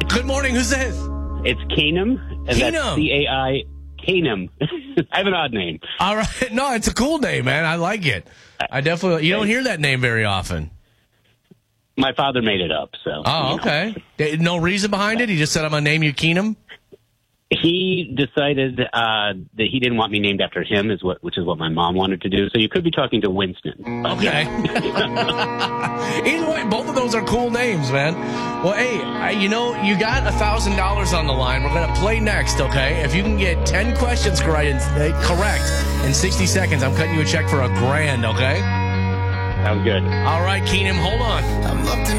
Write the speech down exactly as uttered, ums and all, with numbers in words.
Good morning. Who's this? It's Keenum. And Keenum. That's C A I. Keenum. I have an odd name. All right. No, it's a cool name, man. I like it. I definitely, you don't hear that name very often. My father made it up, so. Oh, okay. Know. No reason behind it? He just said, I'm going to name you Keenum? He decided uh, that he didn't want me named after him, is what, which is what my mom wanted to do. So you could be talking to Winston. Okay. Either way, both of those are cool names, man. Well, hey, I, you know, you got one thousand dollars on the line. We're going to play next, okay? If you can get ten questions correct, correct in sixty seconds, I'm cutting you a check for a grand, okay? Sounds good. All right, Keenum, hold on. I'm locked in